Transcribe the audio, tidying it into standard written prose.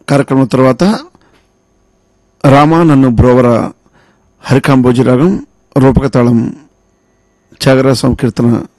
కార్యక్రమం తర్వాత రామా నన్ను బ్రోవర హరికాంబోజి రాగం రూపకతాళం త్యాగరాజ సంకీర్తన